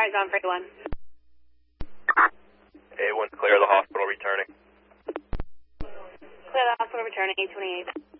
Alright, gone for A1. A1's clear, the hospital returning. Clear the hospital returning, 828.